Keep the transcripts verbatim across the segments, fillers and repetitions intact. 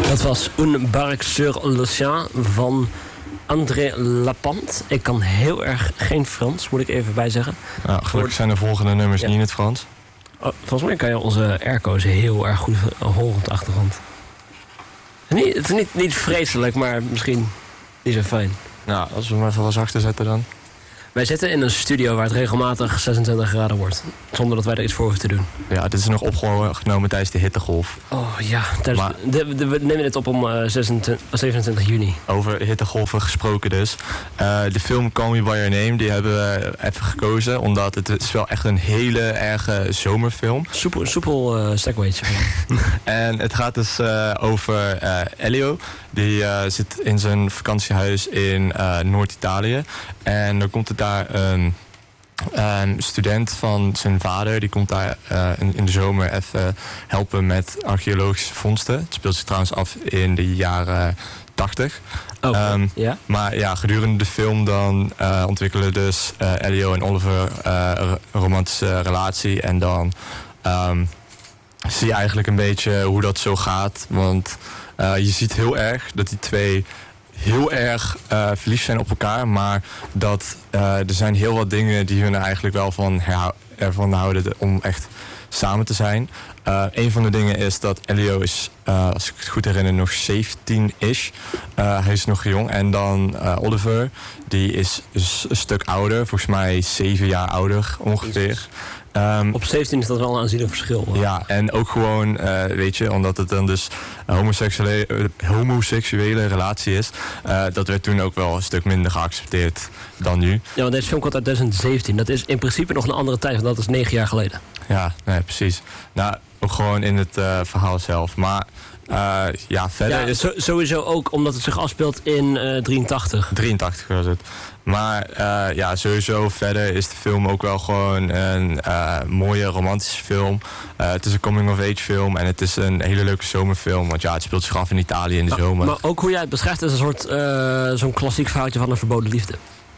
Dat was Un Barque sur l'Océan van André Lapante. Ik kan heel erg geen Frans, moet ik even bijzeggen. Nou, gelukkig zijn de volgende nummers ja. niet in het Frans. Oh, volgens mij kan je onze airco's heel erg goed horen op de achtergrond. Het is niet, het is niet, niet vreselijk, maar misschien niet zo fijn. Nou, als we hem even wat zachter zetten dan. Wij zitten in een studio waar het regelmatig zesentwintig graden wordt. Zonder dat wij er iets voor hoeven te doen. Ja, dit is nog opgenomen tijdens de hittegolf. Oh ja, tijdens, maar, de, de, we nemen dit op om uh, zevenentwintig juni. Over hittegolven gesproken dus. Uh, de film Call Me By Your Name, die hebben we even gekozen. Omdat het is wel echt een hele erge zomerfilm. Soepel, soepel uh, segwaytje. En het gaat dus uh, over uh, Elio. Die uh, zit in zijn vakantiehuis in uh, Noord-Italië. En dan komt het daar een, een student van zijn vader. Die komt daar uh, in, in de zomer even helpen met archeologische vondsten. Het speelt zich trouwens af in de jaren tachtig. Okay, um, yeah. Maar ja, gedurende de film dan uh, ontwikkelen dus uh, Elio en Oliver uh, een romantische relatie. En dan um, zie je eigenlijk een beetje hoe dat zo gaat. Want uh, je ziet heel erg dat die twee heel erg uh, verliefd zijn op elkaar. Maar dat uh, er zijn heel wat dingen die hun er eigenlijk wel van herhou- ervan houden om echt samen te zijn. Uh, een van de dingen is dat Elio is, uh, als ik het goed herinner, nog zeventien-ish. Uh, hij is nog jong. En dan uh, Oliver, die is, is een stuk ouder. Volgens mij zeven jaar ouder ongeveer. Um, Op zeventien is dat wel een aanzienlijk verschil. Hoor. Ja, en ook gewoon, uh, weet je, omdat het dan dus een homoseksuele, uh, homoseksuele relatie is. Uh, dat werd toen ook wel een stuk minder geaccepteerd dan nu. Ja, want deze film komt uit twintig zeventien. Dat is in principe nog een andere tijd, want dat is negen jaar geleden. Ja, nee, precies. Nou, ook gewoon in het uh, verhaal zelf. Maar uh, ja, verder ja, is... Zo, sowieso ook omdat het zich afspeelt in uh, drieëntachtig. drieëntachtig was het. Maar uh, ja, sowieso verder is de film ook wel gewoon een uh, mooie romantische film. Uh, het is een coming-of-age film en het is een hele leuke zomerfilm. Want ja, het speelt zich af in Italië in de maar, zomer. Maar ook hoe jij het beschrijft is een soort uh, zo'n klassiek verhaaltje van een verboden liefde.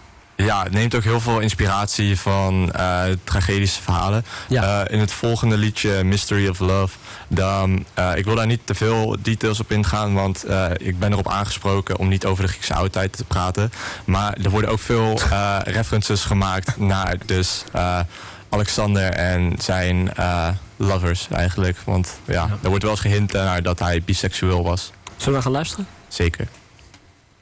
Ja, het neemt ook heel veel inspiratie van uh, tragedische verhalen. Ja. Uh, in het volgende liedje, Mystery of Love, dan, uh, ik wil daar niet te veel details op ingaan, want uh, ik ben erop aangesproken om niet over de Griekse oudheid te praten. Maar er worden ook veel uh, references gemaakt naar dus uh, Alexander en zijn uh, lovers eigenlijk. Want ja, ja, er wordt wel eens gehint naar dat hij biseksueel was. Zullen we gaan luisteren? Zeker.